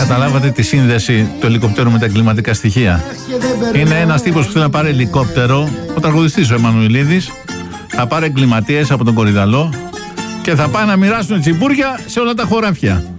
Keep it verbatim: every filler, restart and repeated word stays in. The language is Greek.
Καταλάβατε τη σύνδεση του ελικοπτέρου με τα εγκληματικά στοιχεία. Είναι ένας τύπος που θέλει να πάρει ελικόπτερο, ο τραγουδιστής ο Εμμανουηλίδης, θα πάρει εγκληματίες από τον Κορυδαλό και θα πάει να μοιράσουν τσιμπούρια σε όλα τα χωράφια.